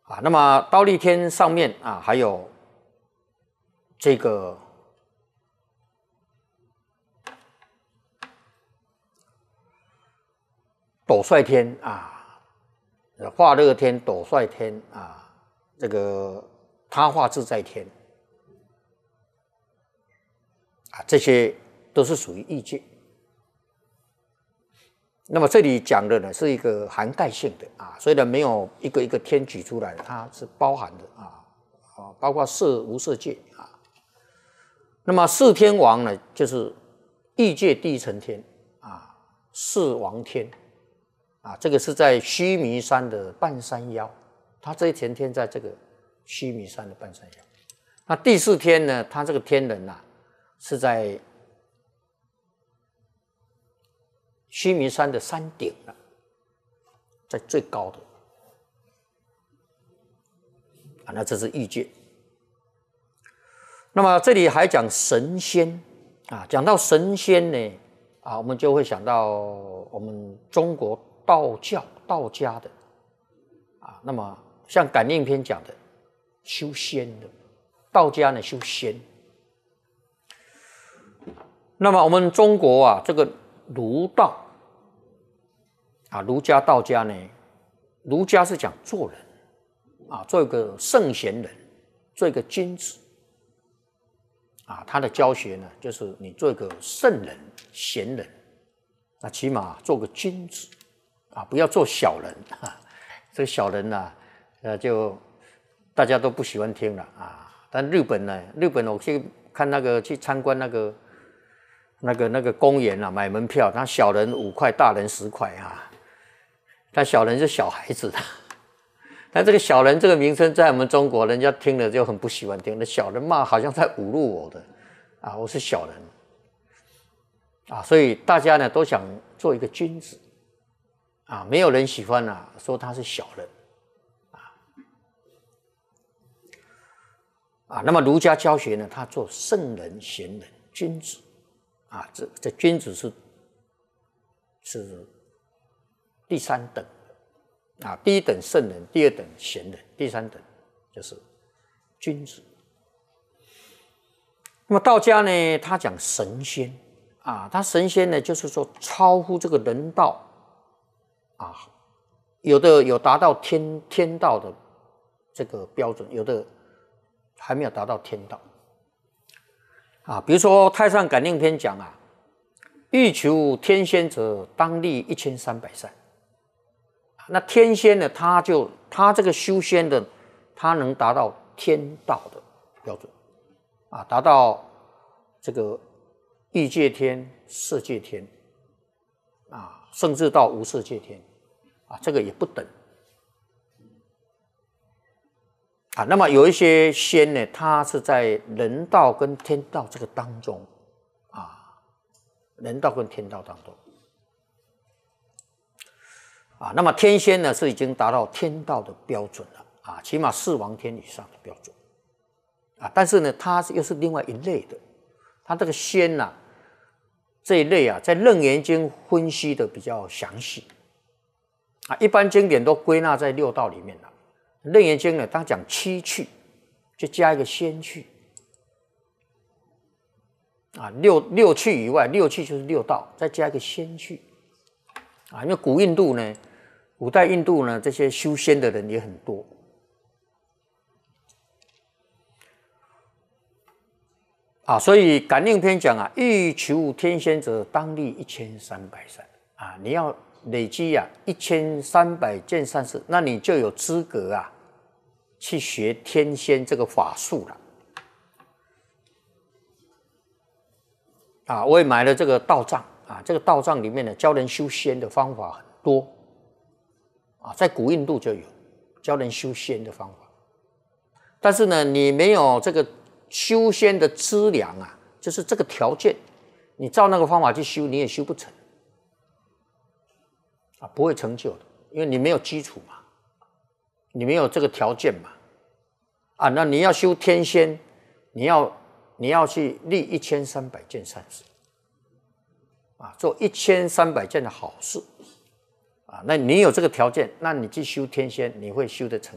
啊。那么忉利天上面啊，还有这个斗率天啊，化乐天、斗率天啊，这个他化自在天啊，这些都是属于异界。那么这里讲的呢是一个涵盖性的啊，虽然没有一个一个天举出来，它是包含的啊，包括色无色界啊。那么四天王呢，就是异界第一层天啊，四王天啊，这个是在须弥山的半山腰，它这一层天在这个须弥山的半山腰。那第四天呢，它这个天人啊是在须弥山的山顶了，在最高的啊，那这是异界。那么这里还讲神仙啊，讲到神仙呢啊，我们就会想到我们中国道教道家的啊，那么像《感应篇》讲的修仙的，道家呢修仙。那么我们中国啊，这个儒道啊，儒家道家呢，儒家是讲做人啊，做一个圣贤人，做一个君子啊，他的教学呢，就是你做一个圣人贤人，那起码做个君子啊，不要做小人啊。这个小人呢，就大家都不喜欢听了啊。但日本呢，日本我去看那个去参观那个公园啊，买门票，他小人5块，大人10块啊。他小人是小孩子的，但这个小人这个名称在我们中国，人家听了就很不喜欢听。那小人骂好像在侮辱我的啊，我是小人啊，所以大家呢都想做一个君子啊，没有人喜欢啊说他是小人啊。那么儒家教学呢，他做圣人、贤人、君子啊，这君子是第3等啊，第1等圣人，第2等贤人，第3等就是君子。那么道家呢，他讲神仙啊，他神仙呢，就是说超乎这个人道啊，有的有达到天道的这个标准，有的还没有达到天道啊。比如说《太上感应篇》讲啊，欲求天仙者，当立1300善。那天仙呢，他这个修仙的，他能达到天道的标准啊，达到这个异界天、色界天啊，甚至到无色界天啊，这个也不等啊。那么有一些仙呢，他是在人道跟天道这个当中啊，人道跟天道当中。啊，那么天仙呢是已经达到天道的标准了啊，起码4王天以上的标准啊。但是呢，它又是另外一类的，它这个仙呐这一类啊，在《楞严经》分析的比较详细啊，一般经典都归纳在6道里面了。《楞严经》呢，当讲7趣，就加一个仙趣啊，六趣以外，6趣就是6道，再加一个仙趣啊，因为古代印度呢，这些修仙的人也很多啊，所以《感应篇》讲啊，欲求天仙者，当立1300善啊，你要累积啊1300件善事，那你就有资格啊去学天仙这个法术了啊。我也买了这个道藏啊，这个道藏里面呢，教人修仙的方法很多。啊，在古印度就有教人修仙的方法，但是呢，你没有这个修仙的资粮啊，就是这个条件，你照那个方法去修，你也修不成啊，不会成就的，因为你没有基础嘛，你没有这个条件嘛啊，那你要修天仙，你要去立1300件善事啊，做1300件的好事。啊，那你有这个条件，那你去修天仙，你会修得成